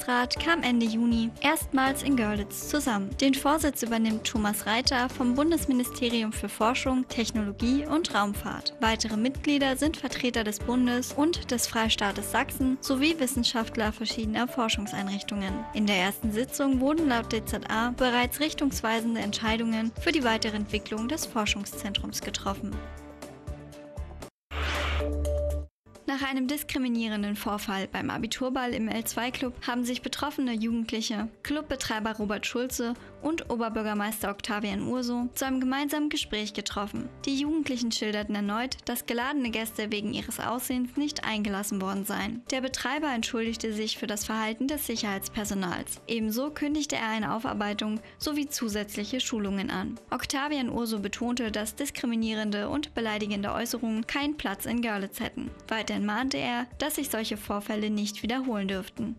Bundesrat kam Ende Juni erstmals in Görlitz zusammen. Den Vorsitz übernimmt Thomas Reiter vom Bundesministerium für Forschung, Technologie und Raumfahrt. Weitere Mitglieder sind Vertreter des Bundes und des Freistaates Sachsen sowie Wissenschaftler verschiedener Forschungseinrichtungen. In der ersten Sitzung wurden laut DZA bereits richtungsweisende Entscheidungen für die weitere Entwicklung des Forschungszentrums getroffen. Nach einem diskriminierenden Vorfall beim Abiturball im L2-Club haben sich betroffene Jugendliche, Clubbetreiber Robert Schulze und Oberbürgermeister Octavian Urso zu einem gemeinsamen Gespräch getroffen. Die Jugendlichen schilderten erneut, dass geladene Gäste wegen ihres Aussehens nicht eingelassen worden seien. Der Betreiber entschuldigte sich für das Verhalten des Sicherheitspersonals. Ebenso kündigte er eine Aufarbeitung sowie zusätzliche Schulungen an. Octavian Urso betonte, dass diskriminierende und beleidigende Äußerungen keinen Platz in Görlitz hätten. Weiterhin mahnte er, dass sich solche Vorfälle nicht wiederholen dürften.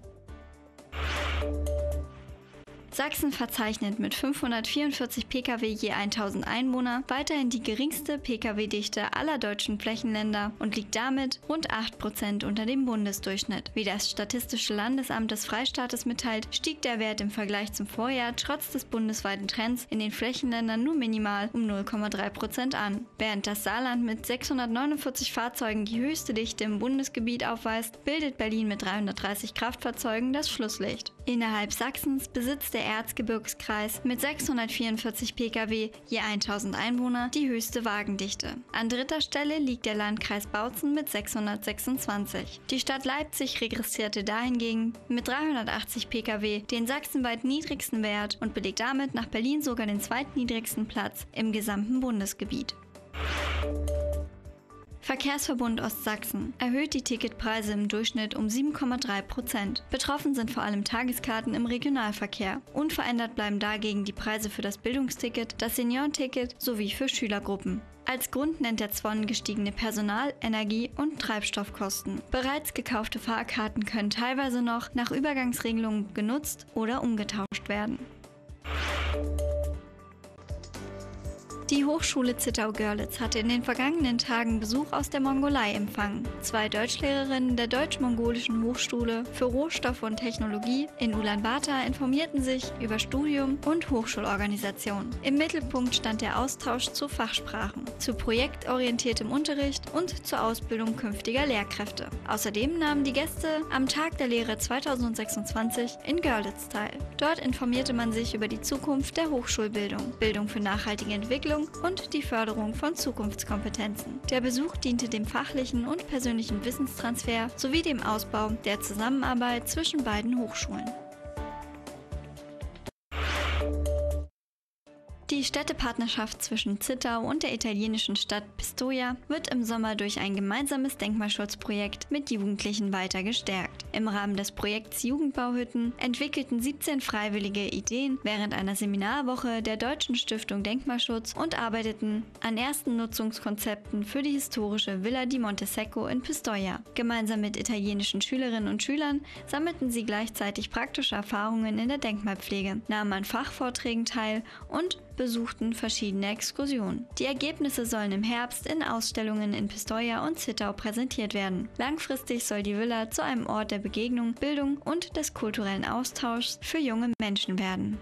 Sachsen verzeichnet mit 544 Pkw je 1000 Einwohner weiterhin die geringste Pkw-Dichte aller deutschen Flächenländer und liegt damit rund 8% unter dem Bundesdurchschnitt. Wie das Statistische Landesamt des Freistaates mitteilt, stieg der Wert im Vergleich zum Vorjahr trotz des bundesweiten Trends in den Flächenländern nur minimal um 0,3% an. Während das Saarland mit 649 Fahrzeugen die höchste Dichte im Bundesgebiet aufweist, bildet Berlin mit 330 Kraftfahrzeugen das Schlusslicht. Innerhalb Sachsens besitzt der Erzgebirgskreis mit 644 Pkw je 1000 Einwohner die höchste Wagendichte. An dritter Stelle liegt der Landkreis Bautzen mit 626. Die Stadt Leipzig regressierte dahingegen mit 380 Pkw den sachsenweit niedrigsten Wert und belegt damit nach Berlin sogar den zweitniedrigsten Platz im gesamten Bundesgebiet. Verkehrsverbund Ostsachsen erhöht die Ticketpreise im Durchschnitt um 7,3%. Betroffen sind vor allem Tageskarten im Regionalverkehr. Unverändert bleiben dagegen die Preise für das Bildungsticket, das Seniorenticket sowie für Schülergruppen. Als Grund nennt der Zvon gestiegene Personal-, Energie- und Treibstoffkosten. Bereits gekaufte Fahrkarten können teilweise noch nach Übergangsregelungen genutzt oder umgetauscht werden. Die Hochschule Zittau-Görlitz hatte in den vergangenen Tagen Besuch aus der Mongolei empfangen. 2 Deutschlehrerinnen der Deutsch-Mongolischen Hochschule für Rohstoffe und Technologie in Ulaanbaatar informierten sich über Studium und Hochschulorganisation. Im Mittelpunkt stand der Austausch zu Fachsprachen, zu projektorientiertem Unterricht und zur Ausbildung künftiger Lehrkräfte. Außerdem nahmen die Gäste am Tag der Lehre 2026 in Görlitz teil. Dort informierte man sich über die Zukunft der Hochschulbildung, Bildung für nachhaltige Entwicklung und die Förderung von Zukunftskompetenzen. Der Besuch diente dem fachlichen und persönlichen Wissenstransfer sowie dem Ausbau der Zusammenarbeit zwischen beiden Hochschulen. Die Städtepartnerschaft zwischen Zittau und der italienischen Stadt Pistoia wird im Sommer durch ein gemeinsames Denkmalschutzprojekt mit Jugendlichen weiter gestärkt. Im Rahmen des Projekts Jugendbauhütten entwickelten 17 Freiwillige Ideen während einer Seminarwoche der Deutschen Stiftung Denkmalschutz und arbeiteten an ersten Nutzungskonzepten für die historische Villa di Montesecco in Pistoia. Gemeinsam mit italienischen Schülerinnen und Schülern sammelten sie gleichzeitig praktische Erfahrungen in der Denkmalpflege, nahmen an Fachvorträgen teil und besuchten verschiedene Exkursionen. Die Ergebnisse sollen im Herbst in Ausstellungen in Pistoia und Zittau präsentiert werden. Langfristig soll die Villa zu einem Ort der Begegnung, Bildung und des kulturellen Austauschs für junge Menschen werden.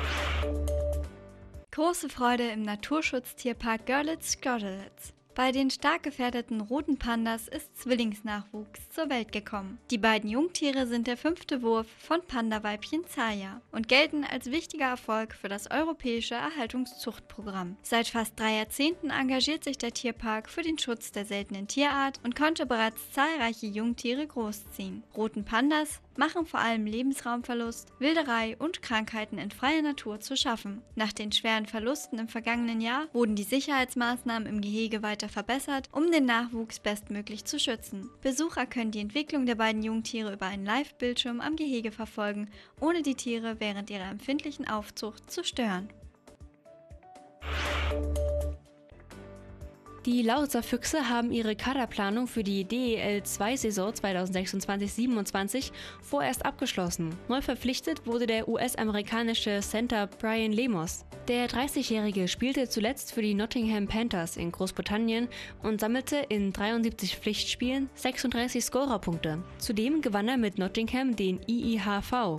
Große Freude im Naturschutztierpark Görlitz-Görlitz. Bei den stark gefährdeten roten Pandas ist Zwillingsnachwuchs zur Welt gekommen. Die beiden Jungtiere sind der 5. Wurf von Pandaweibchen Zaya und gelten als wichtiger Erfolg für das europäische Erhaltungszuchtprogramm. Seit fast 3 Jahrzehnten engagiert sich der Tierpark für den Schutz der seltenen Tierart und konnte bereits zahlreiche Jungtiere großziehen. Roten Pandas machen vor allem Lebensraumverlust, Wilderei und Krankheiten in freier Natur zu schaffen. Nach den schweren Verlusten im vergangenen Jahr wurden die Sicherheitsmaßnahmen im Gehege weiter verbessert, um den Nachwuchs bestmöglich zu schützen. Besucher können die Entwicklung der beiden Jungtiere über einen Live-Bildschirm am Gehege verfolgen, ohne die Tiere während ihrer empfindlichen Aufzucht zu stören. Die Lausitzer Füchse haben ihre Kaderplanung für die DEL-2-Saison 2026-27 vorerst abgeschlossen. Neu verpflichtet wurde der US-amerikanische Center Brian Lemos. Der 30-Jährige spielte zuletzt für die Nottingham Panthers in Großbritannien und sammelte in 73 Pflichtspielen 36 Scorerpunkte. Zudem gewann er mit Nottingham den IIHV,